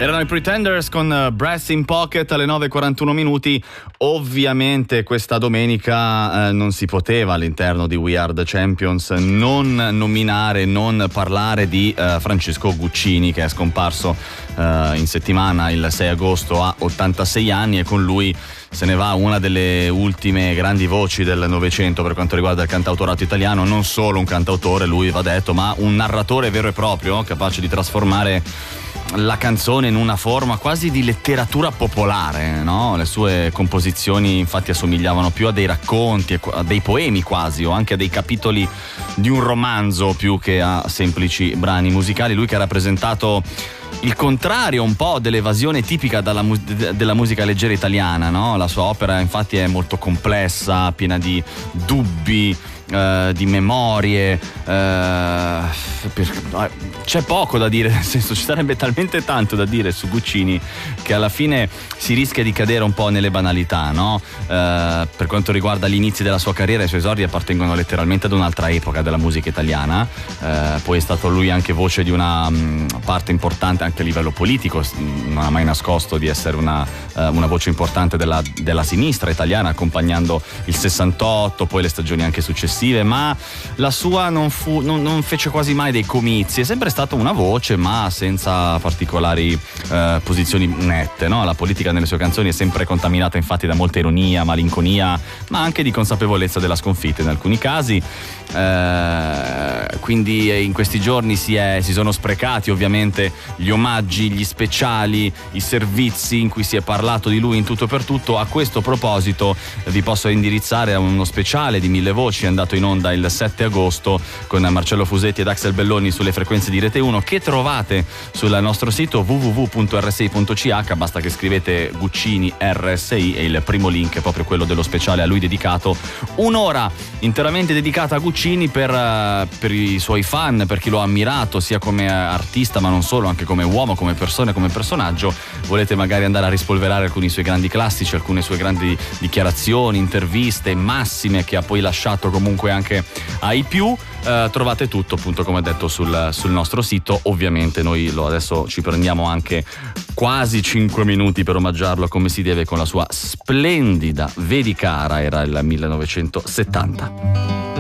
Erano i Pretenders con Brass in Pocket alle 9:41 minuti. Ovviamente questa domenica non si poteva all'interno di We Are The Champions non nominare, non parlare di Francesco Guccini, che è scomparso in settimana il 6 agosto a 86 anni, e con lui se ne va una delle ultime grandi voci del Novecento per quanto riguarda il cantautorato italiano. Non solo un cantautore, lui va detto, ma un narratore vero e proprio, capace di trasformare la canzone in una forma quasi di letteratura popolare, no? Le sue composizioni infatti assomigliavano più a dei racconti, a dei poemi quasi, o anche a dei capitoli di un romanzo più che a semplici brani musicali. Lui che ha rappresentato il contrario un po' dell'evasione tipica della musica leggera italiana, no? La sua opera infatti è molto complessa, piena di dubbi, di memorie, c'è poco da dire, nel senso ci sarebbe talmente tanto da dire su Guccini che alla fine si rischia di cadere un po' nelle banalità, no? Per quanto riguarda gli inizi della sua carriera, i suoi esordi appartengono letteralmente ad un'altra epoca della musica italiana, poi è stato lui anche voce di una parte importante anche a livello politico, non ha mai nascosto di essere una voce importante della sinistra italiana, accompagnando il 68, poi le stagioni anche successive, ma la sua non fece quasi mai dei comizi, è sempre stata una voce ma senza particolari posizioni nette, no? La politica nelle sue canzoni è sempre contaminata infatti da molta ironia, malinconia, ma anche di consapevolezza della sconfitta in alcuni casi, quindi in questi giorni si sono sprecati ovviamente gli omaggi, gli speciali, i servizi in cui si è parlato di lui in tutto e per tutto. A questo proposito vi posso indirizzare a uno speciale di 1000 voci andato in onda il 7 agosto con Marcello Fusetti ed Axel Belloni sulle frequenze di Rete 1, che trovate sul nostro sito www.rsi.ch. basta che scrivete Guccini RSI e il primo link è proprio quello dello speciale a lui dedicato, un'ora interamente dedicata a Guccini per i suoi fan, per chi lo ha ammirato sia come artista ma non solo, anche come uomo, come persona, come personaggio. Volete magari andare a rispolverare alcuni suoi grandi classici, alcune sue grandi dichiarazioni, interviste massime che ha poi lasciato comunque anche ai più, trovate tutto appunto come detto sul nostro sito. Ovviamente noi adesso ci prendiamo anche quasi 5 minuti per omaggiarlo come si deve con la sua splendida Vedi cara, era il 1970.